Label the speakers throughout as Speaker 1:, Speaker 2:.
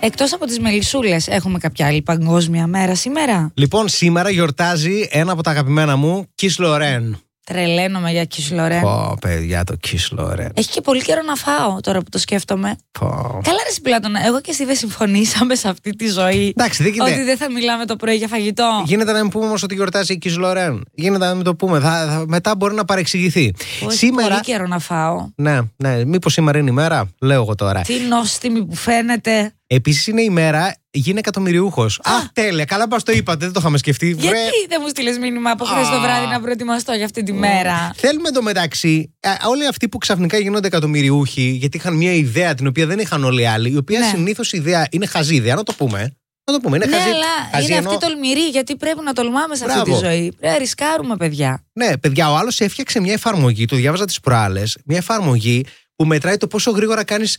Speaker 1: Εκτός από τις μελισσούλες, έχουμε κάποια άλλη παγκόσμια μέρα σήμερα?
Speaker 2: Λοιπόν, σήμερα γιορτάζει ένα από τα αγαπημένα μου, Kiss Lorraine.
Speaker 1: Τρελαίνομαι για Kiss Lorraine.
Speaker 2: Πω, παιδιά, το Kiss Lorraine.
Speaker 1: Έχει και πολύ καιρό να φάω τώρα που το σκέφτομαι.
Speaker 2: Πω.
Speaker 1: Καλά, ρε Πλάτωνα, εγώ και εσύ δεν συμφωνήσαμε σε αυτή τη ζωή.
Speaker 2: Εντάξει, δεν γίνεται.
Speaker 1: Ότι δεν θα μιλάμε το πρωί για φαγητό.
Speaker 2: Γίνεται να μην πούμε όμως ότι γιορτάζει η Kiss Lorraine. Γίνεται να μην το πούμε. Μετά μπορεί να παρεξηγηθεί.
Speaker 1: Σήμερα... Πολύ καιρό να φάω.
Speaker 2: Ναι. Μήπως σήμερα είναι η μέρα, λέω εγώ τώρα.
Speaker 1: Τι νόστιμη που φαίνεται.
Speaker 2: Επίσης είναι η μέρα γίνε εκατομμυριούχος. Τέλεια, καλά μας το είπατε, δεν το είχαμε σκεφτεί.
Speaker 1: Γιατί δεν μου στείλες μήνυμα από χθες το βράδυ να προετοιμαστώ για αυτή τη μέρα?
Speaker 2: Θέλουμε εντωμεταξύ όλοι αυτοί που ξαφνικά γίνονται εκατομμυριούχοι, γιατί είχαν μια ιδέα την οποία δεν είχαν όλοι οι άλλοι, η οποία συνήθως ιδέα είναι χαζή ιδέα, να το πούμε. Είναι
Speaker 1: ναι,
Speaker 2: χαζή,
Speaker 1: αλλά είναι αυτή τολμηρή, γιατί πρέπει να τολμάμε σε αυτή τη ζωή. Πρέπει να ρισκάρουμε, παιδιά.
Speaker 2: Ναι, παιδιά, ο άλλος έφτιαξε μια εφαρμογή, το διάβαζα τις προάλλες, μια εφαρμογή που μετράει το πόσο γρήγορα κάνεις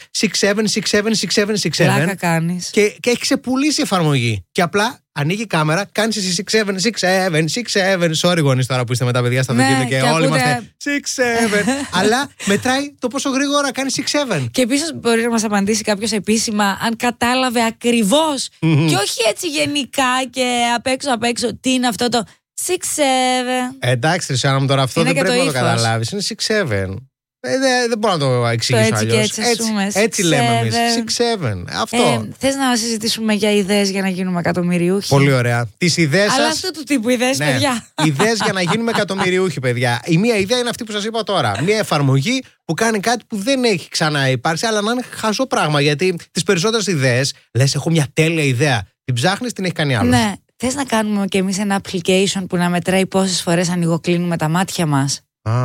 Speaker 2: 6-7.
Speaker 1: Πλάκα κάνεις.
Speaker 2: Και έχει ξεπουλήσει εφαρμογή. Και απλά ανοίγει η κάμερα, κάνεις εσύ 6-7. Sorry, γονείς τώρα που είστε με τα παιδιά στα αυτοκίνητα και όλοι είμαστε 6-7. Αλλά μετράει το πόσο γρήγορα κάνεις 6-7.
Speaker 1: Και επίσης μπορεί να μας απαντήσει κάποιος επίσημα αν κατάλαβε ακριβώς και όχι έτσι γενικά και απ' έξω τι είναι αυτό το 6-7.
Speaker 2: Εντάξει, Ρισάνα μου, τώρα αυτό δεν πρέπει να το καταλάβεις. Είναι 6-7. Δεν μπορώ να το εξηγήσω αλλιώς. Έτσι λέμε εμείς. 6-7. Αυτό.
Speaker 1: Θες να συζητήσουμε για ιδέες για να γίνουμε εκατομμυριούχοι?
Speaker 2: Πολύ ωραία. Τις ιδέες σας.
Speaker 1: Αλλά αυτού του τύπου ιδέες, παιδιά.
Speaker 2: Ιδέες για να γίνουμε εκατομμυριούχοι, παιδιά. Η μία ιδέα είναι αυτή που σας είπα τώρα. Μία εφαρμογή που κάνει κάτι που δεν έχει ξανά υπάρξει, αλλά να είναι χαζό πράγμα. Γιατί τις περισσότερες ιδέες λες, έχω μια τέλεια ιδέα. Την ψάχνεις, την έχει κάνει άλλο.
Speaker 1: Ναι. Θες να κάνουμε κι εμείς ένα application που να μετράει πόσες φορές ανοιγοκλίνουμε τα μάτια μας?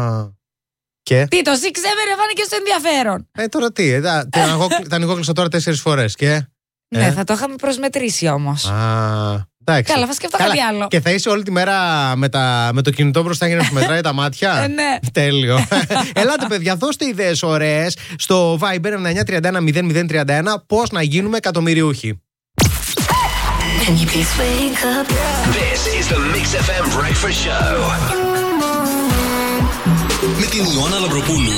Speaker 2: Και...
Speaker 1: Τι, το 6-7 έβανε και στο ενδιαφέρον.
Speaker 2: Τώρα τι, τα ανοιγόκλεισα τώρα 4 φορές και...
Speaker 1: Ναι, θα το είχαμε προσμετρήσει όμως.
Speaker 2: Εντάξει.
Speaker 1: Καλά, θα σκεφτώ κάτι άλλο.
Speaker 2: Και θα είσαι όλη τη μέρα με το κινητό μπροστά για να σου μετράει τα μάτια.
Speaker 1: Ναι.
Speaker 2: Τέλειο. Ελάτε, παιδιά, δώστε ιδέες ωραίες στο Viber 9931 πώς να γίνουμε εκατομμυριούχοι.
Speaker 3: This is the Mix FM Breakfast Show. Με την Ιωάννα Λαμπροπούλου